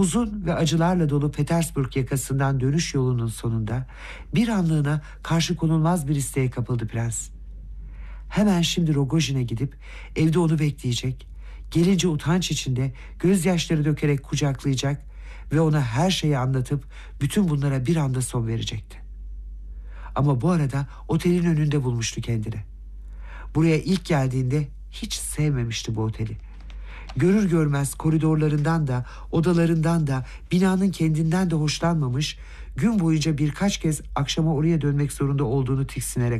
Uzun ve acılarla dolu Petersburg yakasından dönüş yolunun sonunda bir anlığına karşı konulmaz bir isteğe kapıldı prens. Hemen şimdi Rogojin'e gidip evde onu bekleyecek, gelince utanç içinde gözyaşları dökerek kucaklayacak ve ona her şeyi anlatıp bütün bunlara bir anda son verecekti. Ama bu arada otelin önünde bulmuştu kendini. Buraya ilk geldiğinde hiç sevmemişti bu oteli. Görür görmez koridorlarından da, odalarından da, binanın kendinden de hoşlanmamış, gün boyunca birkaç kez akşama oraya dönmek zorunda olduğunu tiksinerek